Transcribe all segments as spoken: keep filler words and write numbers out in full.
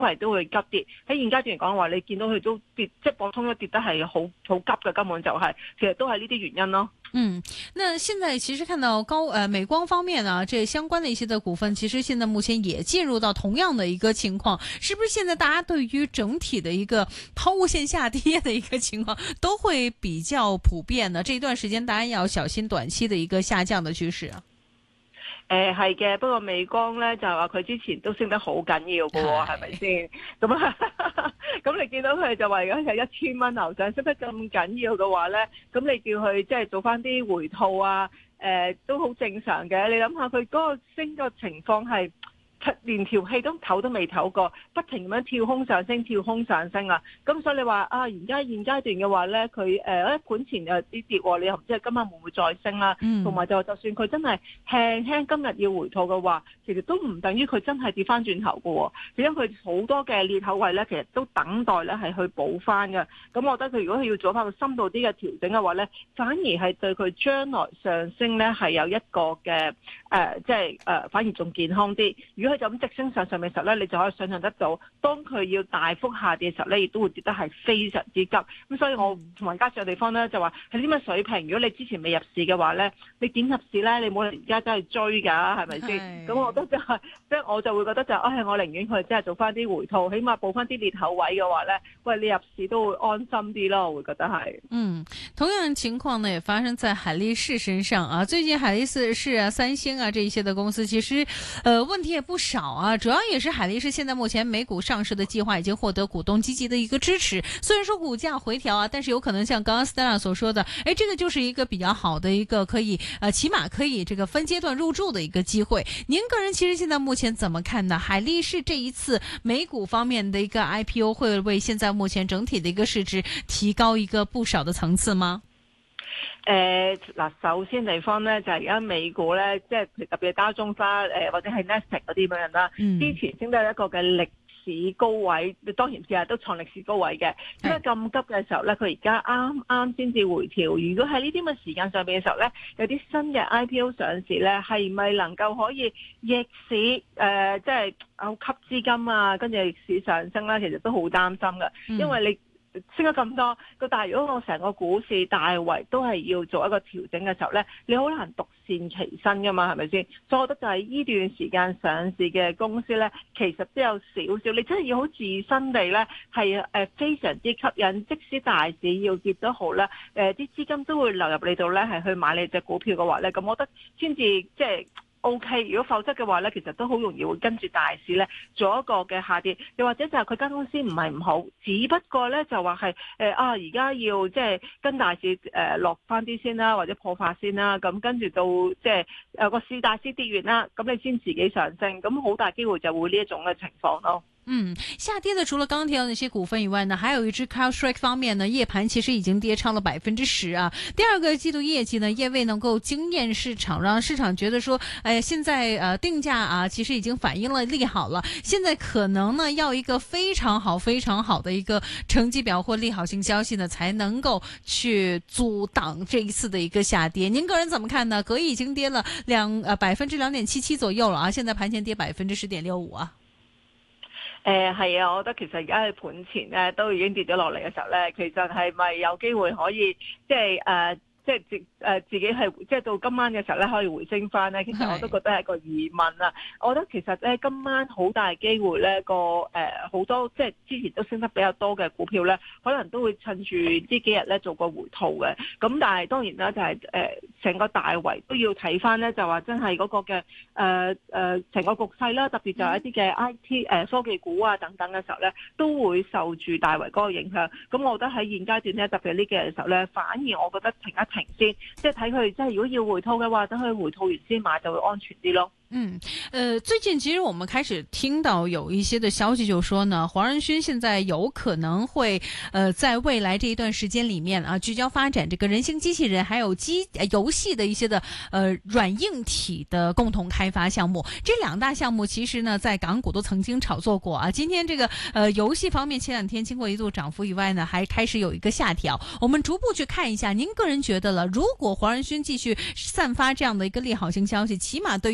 係都會急跌。喺現階段嚟講話，你見到佢都跌，即係博通都跌得係好好急嘅，根本就係、是、其實都係呢啲原因咯。 嗯，那現在其實看到高呃美光方面啊，這相關的一些的股份，其實現在目前也進入到同樣的一個情況，是不是現在大家對於整體的一個拋物線下跌的一個情況都會比較普遍呢？這一段時間大家要小心短期的一個下降的趨勢啊。 誒係嘅，不過美光咧就話佢之前都升得好緊要嘅喎，係咪先？咁啊，咁你見到佢就話而家係一千蚊樓上升得咁緊要嘅話咧，咁你叫佢即係做翻啲回吐啊，誒、呃、都好正常嘅。你諗下佢嗰個升嘅情況係。連條氣都唞都未唞過，不停咁樣跳空上升，跳空上升啊！咁所以你話啊，而家現階段嘅話咧，佢誒一盤前有啲跌，你又唔知係今晚會唔會再升啦？同埋、嗯、就就算佢真係輕輕今日要回吐嘅話，其實都唔等於佢真係跌翻轉頭嘅，因為佢好多嘅裂口位咧，其實都等待咧係去補翻嘅。咁我覺得佢如果佢要做翻個深度啲嘅調整嘅話咧，反而係對佢將來上升咧係有一個嘅誒、呃，即係誒、呃、反而仲健康啲。如果佢就咁直升上上面嘅時候咧，你就可以想象得到，當佢要大幅下跌嘅時候咧，亦都會跌得係非常之急。咁所以我同埋加上地方咧，就話係啲乜水平，如果你之前未入市嘅話咧，你點入市咧？你冇人而家真係追㗎，係咪先？咁我覺得就係、是，即係我就會覺得就係、是，唉、哎，我寧願佢真係做翻啲回吐，起碼補翻啲裂口位嘅話咧，喂，你入市都會安心啲咯，我會覺得係。 嗯，同樣情況呢，也發生在海力士身上啊。最近海力士啊、三星啊這一些的公司，其實，呃，問題也不少啊。主要也是海力士現在目前美股上市的計劃已經獲得股東積極的一個支持。雖然說股價回調啊，但是有可能像剛剛 Stella 所說的，誒，這個就是一個比較好的一個可以，呃，起碼可以這個分階段入駐的一個機會。您個人其實現在目前怎麼看呢？海力士這一次美股方面的一個 I P O 會為現在目前整體的一個市值提高一個不少的層次嗎？ 誒嗱、呃，首先地方咧就係而家美股咧，即係特別係道瓊斯誒或者係 Nasdaq 嗰啲咁樣啦，嗯、之前升到一個嘅歷史高位，當然日日都創歷史高位嘅。因為咁急嘅時候咧，佢而家啱啱先至回調。如果喺呢啲咁嘅時間上邊嘅時候咧，有啲新嘅 I P O 上市咧，係咪能夠可以逆市誒、呃，即係有吸資金啊，跟住逆市上升咧，其實都好擔心嘅，嗯、因為你。升咗咁多，個但係如果我成個股市大圍都係要做一個調整嘅時候咧，你好難獨善其身噶嘛，係咪先？所以我覺得就係呢段時間上市嘅公司咧，其實都有少少，你真係要好自身地咧，係誒非常之吸引，即使大市要跌都好啦，誒啲資金都會流入你度咧，係去買你隻股票嘅話咧，咁我覺得先至即係。O、okay, K， 如果否則嘅話咧，其實都好容易會跟住大市咧做一個嘅下跌，又或者就係佢間公司唔係唔好，只不過咧就話係誒啊，而家要即係跟大市誒、呃、落翻啲先啦，或者破發先啦，咁跟住到即係誒個市大市跌完啦，咁你先自己上升，咁好大機會就會呢一種嘅情況咯。 嗯，下跌的除了剛剛提到那些股份以外呢，還有一支 CrowdStrike 方面呢，夜盤其實已經跌超了百分之十啊。第二個季度業績呢，業未能夠驚艷市場，讓市場覺得說，哎，現在呃定價啊，其實已經反映了利好了。現在可能呢，要一個非常好、非常好的一個成績表或利好性消息呢，才能夠去阻擋這一次的一個下跌。您個人怎麼看呢？隔已經跌了兩呃百分之兩點七七左右了啊，現在盤前跌百分之十點六五啊。 誒係啊，我覺得其實而家喺盤前咧都已經跌咗落嚟嘅時候咧，其實係咪有機會可以即係誒？呃即係自誒自己係即係到今晚嘅時候咧，可以回升翻咧。其實我都覺得係個疑問啊。我覺得其實咧今晚好大機會咧個誒好多即係之前都升得比較多嘅股票咧，可能都會趁住呢幾日咧做個回吐嘅。咁但係當然啦，就係誒成個大圍都要睇翻咧，就話真係嗰個嘅誒誒成個局勢啦，特別就係一啲嘅 I T 誒、呃、科技股啊等等嘅時候咧，都會受住大圍嗰個影響。咁我覺得喺現階段咧，特別呢幾日嘅時候咧，反而我覺得停一停先，即係睇佢，即係如果要回吐嘅話，等佢回吐完先買就會安全啲咯。 嗯，呃，最近其實我們開始聽到有一些的消息，就說呢，黃仁勳現在有可能會，呃，在未來這一段時間裏面啊，聚焦發展這個人形機器人，還有機遊戲的一些的，呃，軟硬體的共同開發項目。這兩大項目其實呢，在港股都曾經炒作過啊。今天這個，呃，遊戲方面前兩天經過一度漲幅以外呢，還開始有一個下調。我們逐步去看一下，您個人覺得了，如果黃仁勳繼續散發這樣的一個利好性消息，起碼對於美股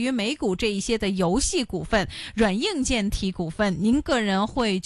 股这一些的游戏股份、软硬件体股份，您个人会